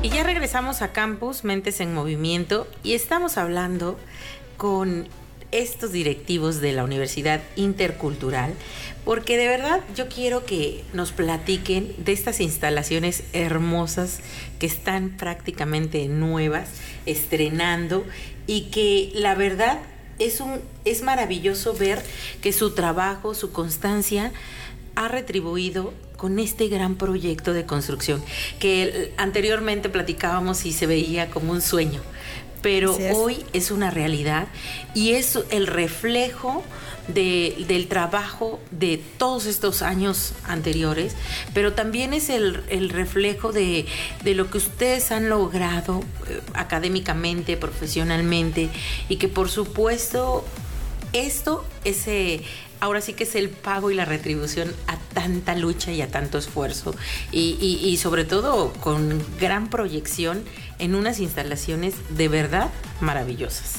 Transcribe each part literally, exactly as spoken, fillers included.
Y ya regresamos a Campus Mentes en Movimiento y estamos hablando con estos directivos de la Universidad Intercultural, porque de verdad yo quiero que nos platiquen de estas instalaciones hermosas que están prácticamente nuevas, estrenando, y que la verdad es un es maravilloso ver que su trabajo, su constancia ha retribuido con este gran proyecto de construcción que anteriormente platicábamos y se veía como un sueño, pero es. Hoy es una realidad y es el reflejo de, del trabajo de todos estos años anteriores, pero también es el, el reflejo de, de lo que ustedes han logrado eh, académicamente, profesionalmente, y que por supuesto esto es... Eh, ahora sí que es el pago y la retribución a tanta lucha y a tanto esfuerzo y, y, y sobre todo con gran proyección en unas instalaciones de verdad maravillosas.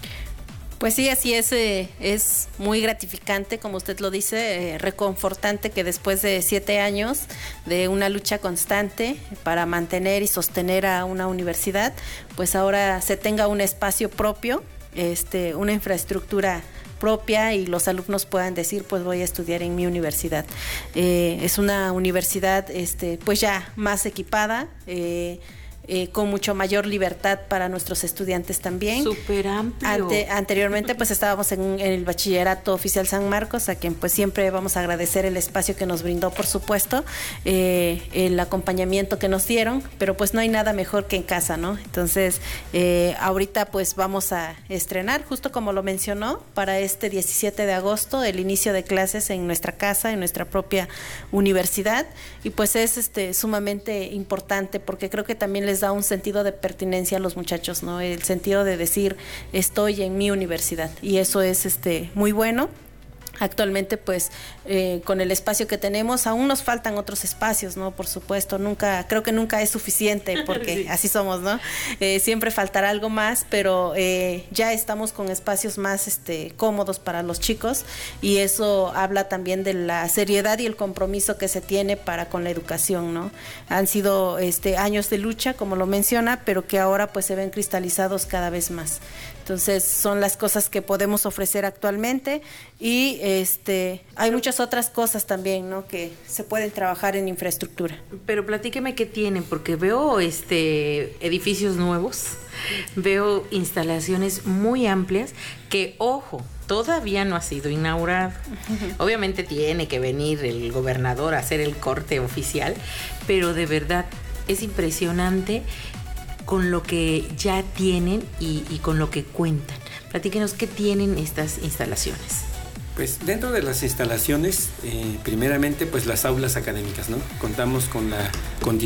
Pues sí, así es, eh, es muy gratificante, como usted lo dice, eh, reconfortante que después de siete años de una lucha constante para mantener y sostener a una universidad, pues ahora se tenga un espacio propio, este, una infraestructura propia y los alumnos puedan decir, pues voy a estudiar en mi universidad. Eh, es una universidad este, pues ya más equipada, eh, Eh, con mucho mayor libertad para nuestros estudiantes también. Súper amplio. Ante, anteriormente pues estábamos en, en el Bachillerato Oficial San Marcos, a quien pues siempre vamos a agradecer el espacio que nos brindó, por supuesto, eh, el acompañamiento que nos dieron, pero pues no hay nada mejor que en casa, ¿no? Entonces, eh, ahorita pues vamos a estrenar, justo como lo mencionó, para este diecisiete de agosto, el inicio de clases en nuestra casa, en nuestra propia universidad, y pues es este sumamente importante porque creo que también les da un sentido de pertinencia a los muchachos, ¿no? El sentido de decir, estoy en mi universidad, y eso es este muy bueno. Actualmente, pues, eh, con el espacio que tenemos, aún nos faltan otros espacios, ¿no? Por supuesto, nunca, creo que nunca es suficiente, porque sí. Así somos, ¿no? Eh, siempre faltará algo más, pero eh, ya estamos con espacios más este, cómodos para los chicos, y eso habla también de la seriedad y el compromiso que se tiene para con la educación, ¿no? Han sido este, años de lucha, como lo menciona, pero que ahora pues se ven cristalizados cada vez más. Entonces, son las cosas que podemos ofrecer actualmente, y este hay muchas otras cosas también, ¿no? Que se pueden trabajar en infraestructura. Pero platíqueme qué tienen, porque veo este edificios nuevos, veo instalaciones muy amplias que, ojo, todavía no ha sido inaugurado. Uh-huh. Obviamente tiene que venir el gobernador a hacer el corte oficial, pero de verdad es impresionante con lo que ya tienen y, y con lo que cuentan. Platíquenos qué tienen estas instalaciones. Pues dentro de las instalaciones, eh, primeramente pues las aulas académicas, ¿no? Contamos con la condición